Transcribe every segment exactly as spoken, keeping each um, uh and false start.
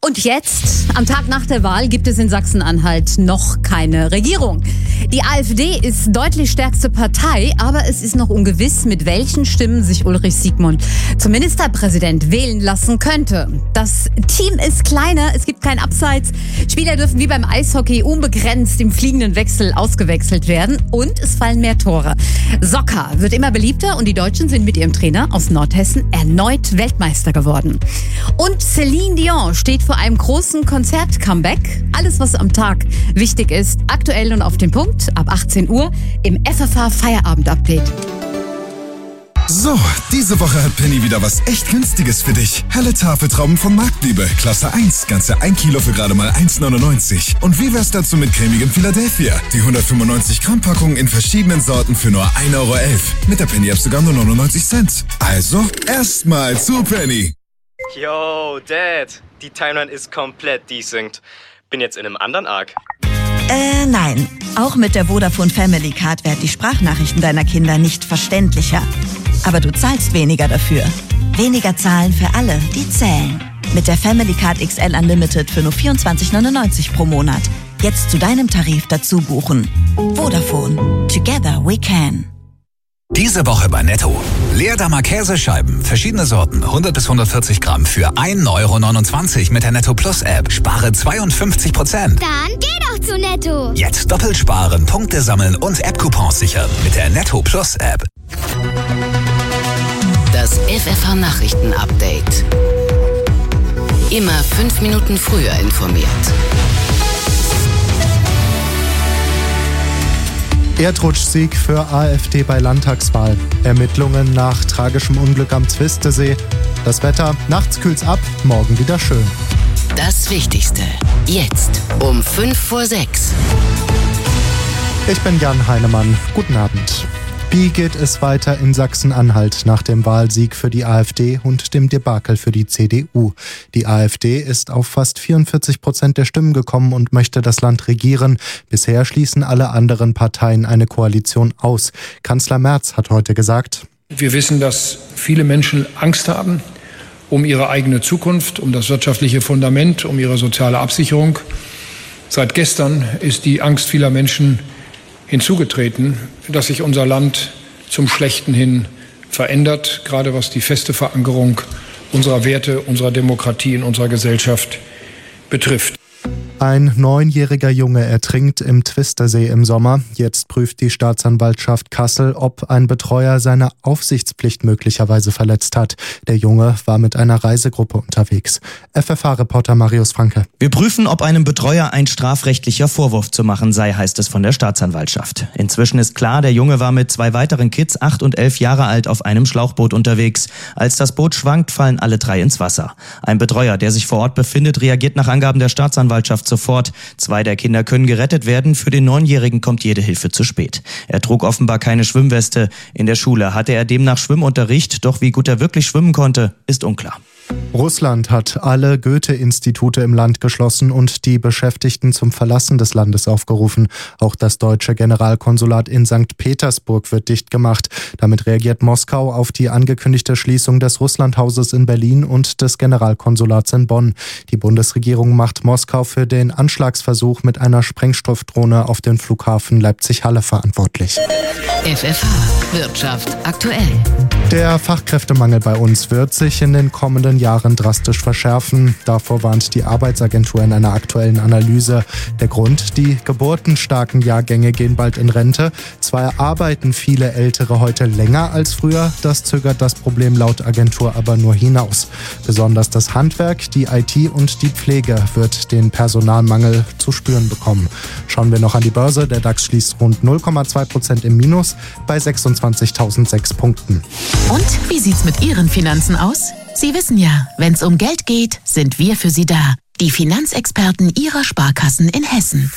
Und jetzt, am Tag nach der Wahl, gibt es in Sachsen-Anhalt noch keine Regierung. Die AfD ist deutlich stärkste Partei, aber es ist noch ungewiss, mit welchen Stimmen sich Ulrich Siegmund zum Ministerpräsident wählen lassen könnte. Das Team ist kleiner, es gibt kein Abseits. Spieler dürfen wie beim Eishockey unbegrenzt im fliegenden Wechsel ausgewechselt werden und es fallen mehr Tore. Soccer wird immer beliebter und die Deutschen sind mit ihrem Trainer aus Nordhessen erneut Weltmeister geworden. Und Celine Dion steht vor einem großen Konzert-Comeback. Alles, was am Tag wichtig ist, aktuell und auf den Punkt, ab achtzehn Uhr im F F H Feierabend-Update. So, diese Woche hat Penny wieder was echt Günstiges für dich. Helle Tafeltrauben von Marktliebe, Klasse eins, ganze ein Kilo für gerade mal eins neunundneunzig. Und wie wär's dazu mit cremigem Philadelphia? Die hundertfünfundneunzig Gramm Packung in verschiedenen Sorten für nur ein Euro elf. Mit der Penny-App sogar nur neunundneunzig Cent. Also, erstmal zu Penny. Yo, Dad, die Timeline ist komplett desynced. Bin jetzt in einem anderen Arc. Äh, nein. Auch mit der Vodafone Family Card werden die Sprachnachrichten deiner Kinder nicht verständlicher. Aber du zahlst weniger dafür. Weniger zahlen für alle, die zählen. Mit der Family Card X L Unlimited für nur vierundzwanzig neunundneunzig pro Monat. Jetzt zu deinem Tarif dazu buchen. Vodafone. Together we can. Diese Woche bei Netto. Leerdammer Käsescheiben, verschiedene Sorten, hundert bis hundertvierzig Gramm für ein Euro neunundzwanzig mit der Netto Plus App. Spare zweiundfünfzig Prozent. Dann geh doch zu Netto. Jetzt doppelt sparen, Punkte sammeln und App-Coupons sichern mit der Netto Plus App. Das F F H Nachrichten-Update. Immer fünf Minuten früher informiert. Erdrutschsieg für AfD bei Landtagswahl. Ermittlungen nach tragischem Unglück am Twistesee. Das Wetter, nachts kühlt's ab, morgen wieder schön. Das Wichtigste, jetzt um fünf vor sechs. Ich bin Jan Heinemann. Guten Abend. Wie geht es weiter in Sachsen-Anhalt nach dem Wahlsieg für die AfD und dem Debakel für die C D U? Die AfD ist auf fast vierundvierzig Prozent der Stimmen gekommen und möchte das Land regieren. Bisher schließen alle anderen Parteien eine Koalition aus. Kanzler Merz hat heute gesagt: Wir wissen, dass viele Menschen Angst haben um ihre eigene Zukunft, um das wirtschaftliche Fundament, um ihre soziale Absicherung. Seit gestern ist die Angst vieler Menschen hinzugetreten, dass sich unser Land zum Schlechten hin verändert, gerade was die feste Verankerung unserer Werte, unserer Demokratie in unserer Gesellschaft betrifft. Ein neunjähriger Junge ertrinkt im Twistersee im Sommer. Jetzt prüft die Staatsanwaltschaft Kassel, ob ein Betreuer seine Aufsichtspflicht möglicherweise verletzt hat. Der Junge war mit einer Reisegruppe unterwegs. F F H-Reporter Marius Franke. Wir prüfen, ob einem Betreuer ein strafrechtlicher Vorwurf zu machen sei, heißt es von der Staatsanwaltschaft. Inzwischen ist klar, der Junge war mit zwei weiteren Kids, acht und elf Jahre alt, auf einem Schlauchboot unterwegs. Als das Boot schwankt, fallen alle drei ins Wasser. Ein Betreuer, der sich vor Ort befindet, reagiert nach Angaben der Staatsanwaltschaft sofort. Zwei der Kinder können gerettet werden. Für den Neunjährigen kommt jede Hilfe zu spät. Er trug offenbar keine Schwimmweste. In der Schule hatte er demnach Schwimmunterricht, doch wie gut er wirklich schwimmen konnte, ist unklar. Russland hat alle Goethe-Institute im Land geschlossen und die Beschäftigten zum Verlassen des Landes aufgerufen. Auch das deutsche Generalkonsulat in Sankt Petersburg wird dicht gemacht. Damit reagiert Moskau auf die angekündigte Schließung des Russlandhauses in Berlin und des Generalkonsulats in Bonn. Die Bundesregierung macht Moskau für den Anschlagsversuch mit einer Sprengstoffdrohne auf den Flughafen Leipzig-Halle verantwortlich. F F H Wirtschaft aktuell. Der Fachkräftemangel bei uns wird sich in den kommenden Jahren drastisch verschärfen. Davor warnt die Arbeitsagentur in einer aktuellen Analyse. Der Grund: die geburtenstarken Jahrgänge gehen bald in Rente. Zwar arbeiten viele Ältere heute länger als früher, das zögert das Problem laut Agentur aber nur hinaus. Besonders das Handwerk, die I T und die Pflege wird den Personalmangel zu spüren bekommen. Schauen wir noch an die Börse. Der DAX schließt rund null Komma zwei Prozent im Minus bei sechsundzwanzigtausendsechs Punkten. Und wie sieht's mit Ihren Finanzen aus? Sie wissen ja, wenn's um Geld geht, sind wir für Sie da. Die Finanzexperten Ihrer Sparkassen in Hessen.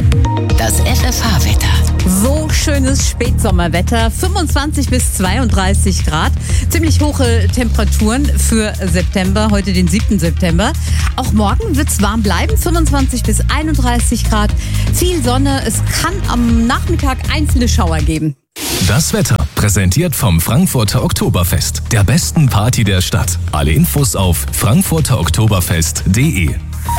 Das F F H-Wetter. So schönes Spätsommerwetter, fünfundzwanzig bis zweiunddreißig Grad. Ziemlich hohe Temperaturen für September, heute den siebten September. Auch morgen wird's warm bleiben, fünfundzwanzig bis einunddreißig Grad. Viel Sonne, es kann am Nachmittag einzelne Schauer geben. Das Wetter, präsentiert vom Frankfurter Oktoberfest, der besten Party der Stadt. Alle Infos auf frankfurter oktoberfest punkt de.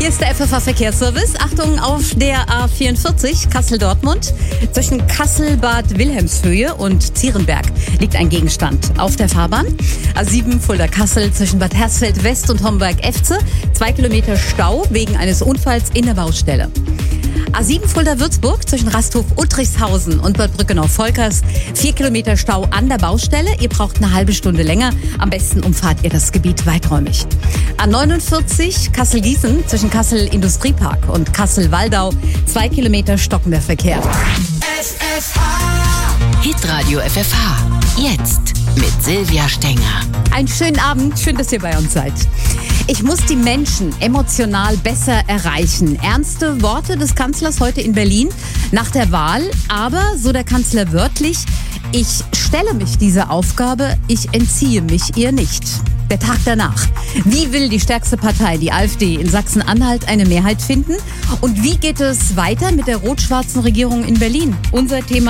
Hier ist der F F H-Verkehrsservice. Achtung, auf der A vierundvierzig Kassel-Dortmund. Zwischen Kassel-Bad Wilhelmshöhe und Zierenberg liegt ein Gegenstand auf der Fahrbahn. A sieben Fulda-Kassel zwischen Bad Hersfeld-West und Homberg-Efze. Zwei Kilometer Stau wegen eines Unfalls in der Baustelle. A sieben Fulda-Würzburg zwischen Rasthof-Uttrichshausen und Bad Brückenau-Volkers. Vier Kilometer Stau an der Baustelle. Ihr braucht eine halbe Stunde länger. Am besten umfahrt ihr das Gebiet weiträumig. A neunundvierzig Kassel-Gießen zwischen Kassel-Industriepark und Kassel-Waldau. Zwei Kilometer stockender Verkehr. F F H. Hitradio F F H. Jetzt mit Silvia Stenger. Einen schönen Abend. Schön, dass ihr bei uns seid. Ich muss die Menschen emotional besser erreichen. Ernste Worte des Kanzlers heute in Berlin nach der Wahl. Aber, so der Kanzler wörtlich, ich stelle mich dieser Aufgabe, ich entziehe mich ihr nicht. Der Tag danach. Wie will die stärkste Partei, die AfD, in Sachsen-Anhalt eine Mehrheit finden? Und wie geht es weiter mit der rot-schwarzen Regierung in Berlin? Unser Thema